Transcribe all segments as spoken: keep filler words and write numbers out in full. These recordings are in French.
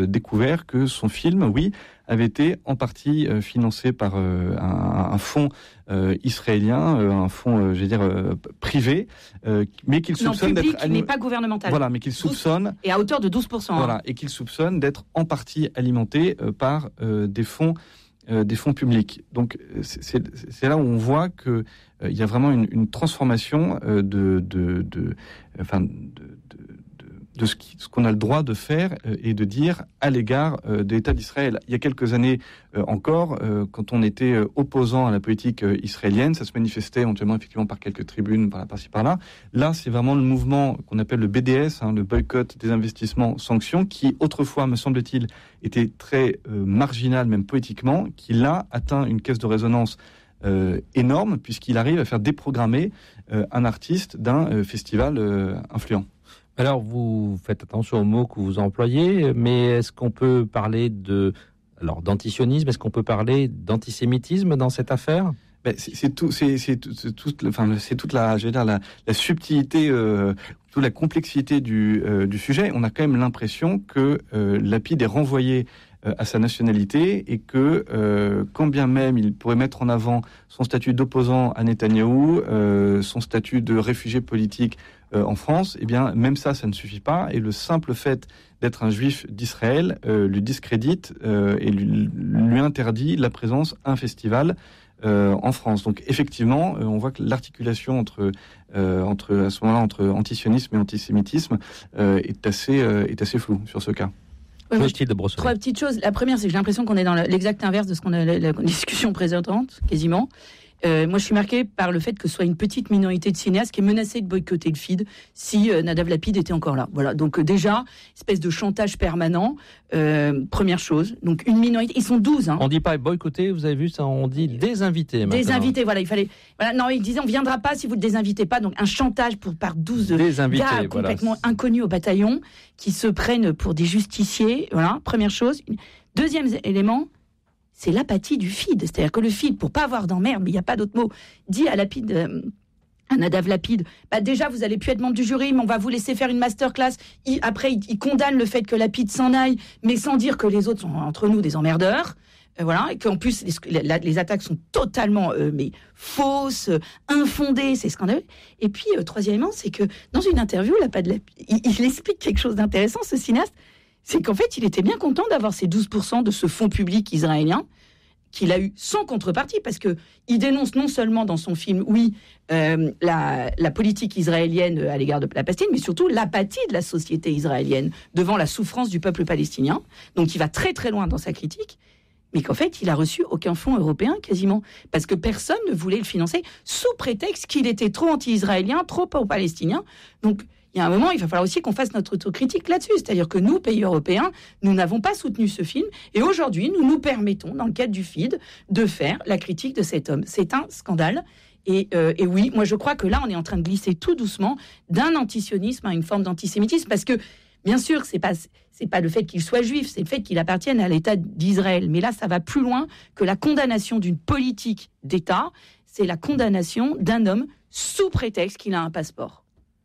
découvert que son film, oui, avait été en partie euh, financé par euh, un, un fonds euh, israélien, euh, un fonds, euh, je vais dire, euh, privé, euh, mais qu'il soupçonne non, public, d'être... mais pas gouvernemental. Voilà, mais qu'il soupçonne... Et à hauteur de douze pour cent. Voilà, hein. et qu'il soupçonne d'être en partie alimenté euh, par euh, des fonds euh, des fonds publics. Donc, c'est, c'est, c'est là où on voit qu'il euh, y a vraiment une, une transformation euh, de... de, de enfin, de, de de ce, qui, ce qu'on a le droit de faire euh, et de dire à l'égard euh, de l'État d'Israël. Il y a quelques années euh, encore, euh, quand on était euh, opposant à la politique euh, israélienne, ça se manifestait éventuellement effectivement par quelques tribunes, par là, par-ci, par-là. Là, c'est vraiment le mouvement qu'on appelle le B D S, hein, le boycott des investissements sanctions, qui autrefois, me semble-t-il, était très euh, marginal, même poétiquement, qui là atteint une caisse de résonance euh, énorme, puisqu'il arrive à faire déprogrammer euh, un artiste d'un euh, festival euh, influent. Alors, vous faites attention aux mots que vous employez, mais est-ce qu'on peut parler de, alors, d'antisionisme, est-ce qu'on peut parler d'antisémitisme dans cette affaire ? Ben, c'est, c'est tout, c'est, c'est, tout, c'est, toute, enfin, c'est toute la, je veux dire, la, la subtilité, euh, toute la complexité du, euh, du sujet. On a quand même l'impression que euh, Lapid est renvoyé euh, à sa nationalité et que, euh, quand bien même il pourrait mettre en avant son statut d'opposant à Netanyahou, euh, son statut de réfugié politique euh, en France, eh bien, même ça, ça ne suffit pas. Et le simple fait d'être un juif d'Israël euh, lui discrédite euh, et lui, lui interdit la présence à un festival Euh, en France. Donc effectivement, euh, on voit que l'articulation entre, euh, entre à ce moment-là entre antisionisme et antisémitisme euh, est assez euh, est assez floue sur ce cas. Ouais, moi, trois petites choses. La première, c'est que j'ai l'impression qu'on est dans l'exact inverse de ce qu'on a la, la discussion précédente, quasiment. Euh, moi, je suis marquée par le fait que ce soit une petite minorité de cinéastes qui est menacée de boycotter le F I D si euh, Nadav Lapid était encore là. Voilà. Donc euh, déjà, espèce de chantage permanent. Euh, première chose. Donc une minorité. Ils sont douze. Hein. On dit pas boycotter. Vous avez vu ça ? On dit désinviter. Désinviter. Voilà. Il fallait. Voilà. Non, ils disaient on viendra pas si vous ne désinvitez pas. Donc un chantage pour par douze désinviter, gars voilà. complètement inconnus au bataillon qui se prennent pour des justiciers. Voilà. Première chose. Deuxième élément. C'est l'apathie du F I D. C'est-à-dire que le F I D, pour pas avoir d'emmerde, mais il n'y a pas d'autre mot, dit à Lapid, euh, à Nadav Lapid, bah déjà, vous allez plus être membre du jury, mais on va vous laisser faire une masterclass. Il, après, il, il condamne le fait que Lapid s'en aille, mais sans dire que les autres sont entre nous des emmerdeurs. Euh, voilà, et qu'en plus, les, la, les attaques sont totalement euh, mais fausses, euh, infondées, c'est scandaleux. Et puis, euh, troisièmement, c'est que dans une interview, Lapid, il, il explique quelque chose d'intéressant, ce cinéaste. C'est qu'en fait, il était bien content d'avoir ces douze pour cent de ce fonds public israélien qu'il a eu sans contrepartie, parce que il dénonce non seulement dans son film, oui, euh, la, la politique israélienne à l'égard de la Palestine, mais surtout l'apathie de la société israélienne devant la souffrance du peuple palestinien. Donc, il va très très loin dans sa critique, mais qu'en fait, il a reçu aucun fonds européen quasiment, parce que personne ne voulait le financer sous prétexte qu'il était trop anti-israélien, trop pro-palestinien. Donc il y a un moment, il va falloir aussi qu'on fasse notre autocritique là-dessus. C'est-à-dire que nous, pays européens, nous n'avons pas soutenu ce film. Et aujourd'hui, nous nous permettons, dans le cadre du F I D, de faire la critique de cet homme. C'est un scandale. Et, euh, et oui, moi je crois que là, on est en train de glisser tout doucement d'un antisionisme à une forme d'antisémitisme. Parce que, bien sûr, c'est pas, c'est pas le fait qu'il soit juif, c'est le fait qu'il appartienne à l'État d'Israël. Mais là, ça va plus loin que la condamnation d'une politique d'État. C'est la condamnation d'un homme sous prétexte qu'il a un passeport.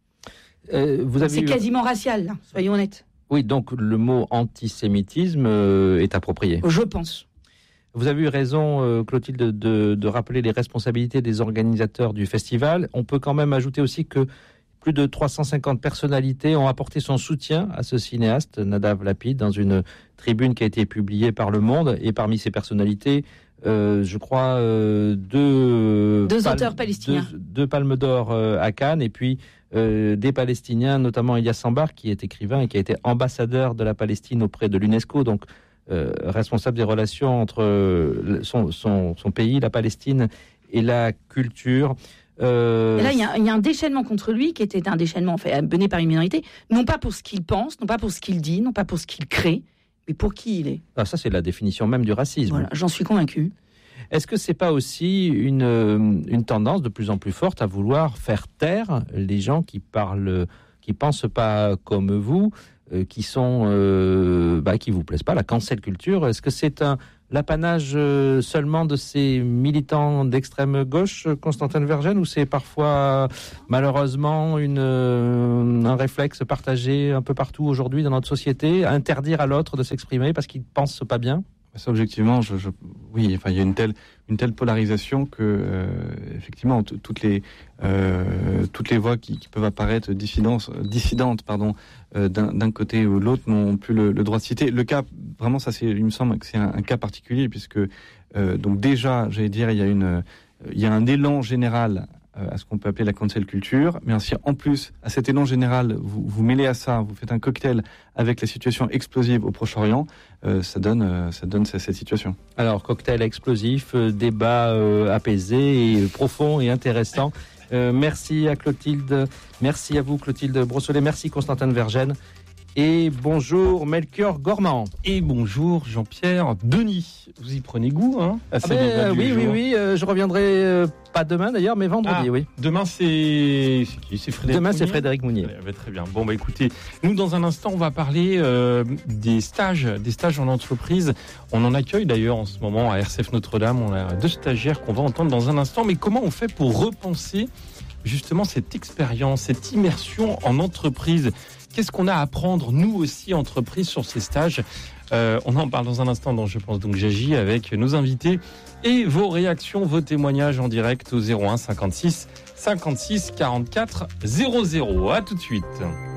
Euh, vous avez c'est eu... quasiment racial, là, soyons honnêtes. Oui, donc le mot antisémitisme euh, est approprié. Je pense. Vous avez eu raison, euh, Clotilde, de, de, de rappeler les responsabilités des organisateurs du festival. On peut quand même ajouter aussi que plus de trois cent cinquante personnalités ont apporté son soutien à ce cinéaste, Nadav Lapid, dans une tribune qui a été publiée par Le Monde. Et parmi ces personnalités, euh, je crois, euh, deux... Deux palmes, auteurs palestiniens. Deux, deux palmes d'or euh, à Cannes, et puis euh, des Palestiniens, notamment Elias Sambar, qui est écrivain et qui a été ambassadeur de la Palestine auprès de l'UNESCO, donc euh, responsable des relations entre euh, son, son, son pays, la Palestine, et la culture. Euh... Et là, il y, y a un déchaînement contre lui qui était un déchaînement fait, mené par une minorité, non pas pour ce qu'il pense, non pas pour ce qu'il dit, non pas pour ce qu'il crée, mais pour qui il est. Ah, ça, c'est la définition même du racisme. Voilà, j'en suis convaincu. Est-ce que c'est pas aussi une, une tendance de plus en plus forte à vouloir faire taire les gens qui parlent, qui pensent pas comme vous, euh, qui sont euh, bah, qui vous plaisent pas, la cancel culture. Est-ce que c'est un l'apanage euh, seulement de ces militants d'extrême gauche, Constantin Vergenne, ou c'est parfois malheureusement une, euh, un réflexe partagé un peu partout aujourd'hui dans notre société, interdire à l'autre de s'exprimer parce qu'il pense pas bien? Ça, objectivement, je, je, oui, enfin, il y a une telle, une telle polarisation que, euh, effectivement, t- toutes les, euh, toutes les voix qui, qui peuvent apparaître dissidentes, dissidentes, pardon, euh, d'un, d'un côté ou de l'autre n'ont plus le, le droit de citer. Le cas, vraiment, ça, c'est, il me semble que c'est un, un cas particulier puisque, euh, donc déjà, j'allais dire, il y a une, il y a un élan général à ce qu'on peut appeler la cancel culture, mais ainsi en plus à cet élan général, vous, vous mêlez à ça, vous faites un cocktail avec la situation explosive au Proche-Orient, euh, ça donne, euh, ça donne cette, cette situation. Alors cocktail explosif, euh, débat euh, apaisé et profond et intéressant. Euh, merci à Clotilde, merci à vous Clotilde Brossolet, merci Constantin Vergenne. Et bonjour Melchior Gormand. Et bonjour Jean-Pierre Denis. Vous y prenez goût, hein à ah ben, euh, Oui, oui, oui, euh, je reviendrai euh, pas demain d'ailleurs, mais vendredi, ah, oui. Demain c'est c'est qui C'est Frédéric Demain Mounier c'est Frédéric Mounier. Ouais, très bien. Bon bah écoutez, nous dans un instant on va parler euh, des stages, des stages en entreprise. On en accueille d'ailleurs en ce moment à R C F Notre-Dame. On a deux stagiaires qu'on va entendre dans un instant. Mais comment on fait pour repenser justement cette expérience, cette immersion en entreprise? Qu'est-ce qu'on a à apprendre, nous aussi, entreprise, sur ces stages? euh, On en parle dans un instant, dans Je pense donc j'agis, avec nos invités et vos réactions, vos témoignages en direct au zéro un cinquante-six cinquante-six quarante-quatre zéro zéro. À tout de suite.